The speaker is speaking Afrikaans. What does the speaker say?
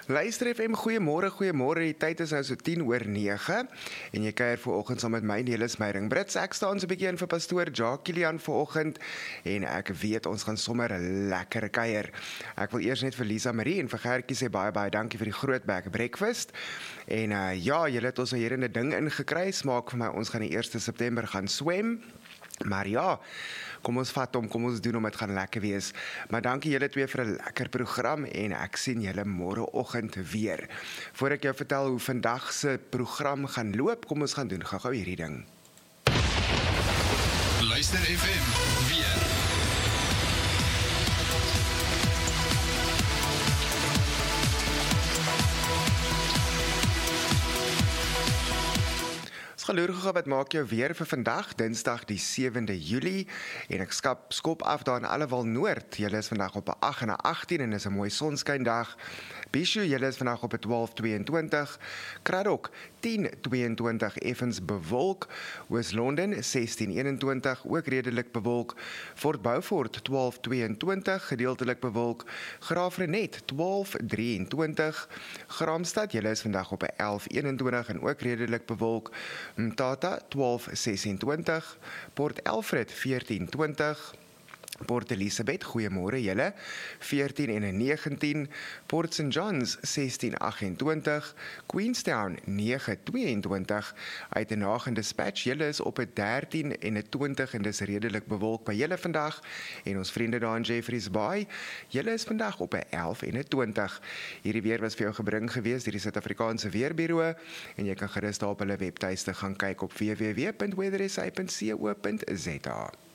Luister FM, goeiemôre, die tyd is nou so 10:09 en jy kuier vanoggend saam met my, Nelis Meyering Brits. Ek staan so 'n bietjie in vir pastoor Jacques Kilian vanoggend en ek weet ons gaan sommer 'n lekker kuier. Ek wil eers net vir Lisa Marie en vir Gertjie sê baie dankie vir die groot bag breakfast. En ja, julle het ons hier in 'n ding ingekry, smaak vir my ons gaan die 1 September gaan swem. Maar ja, kom ons doen om dit gaan lekker wees. Maar dankie julle twee vir 'n lekker program en ek sien julle môreoggend weer. Voor ek jou vertel hoe vandag se program gaan loop, kom ons gaan doen gou hierdie ding. Luister FM weer. Gelukkig wat maak jou weer vir vandag, Dinsdag die 7de Julie en ek skop af daar in Allewal Noord. Julle is vandag op 'n 8 en 'n 18 en is 'n mooi sonskyndag. Bishu, julle is vandag op 'n 12:22. Kraddock 10:22 effens bewolk. Oos-London 16:21 ook redelik bewolk. Fort Beaufort 12:22 gedeeltelik bewolk. Graafrenet 12:23. Graamsstad, julle is vandag op 'n 11:21 en ook redelik bewolk. Mthatha 12:26, Port Alfred 14:20, Port Elizabeth, goeiemôre julle, 14 en 19, Port St Johns 16:28, Queenstown 9:22, Uitenhage en Dispatch, julle is op 'n 13 en 'n 20 en dis redelik bewolk by julle vandag en ons vriende daar in Jeffreys Bay, julle is vandag op 'n 11 en 'n 20. Hierdie weer was vir jou gebring gewees deur die Suid-Afrikaanse Weerbureau en jy kan gerus daar op hulle webtuiste gaan kyk op www.weathersa.co.za.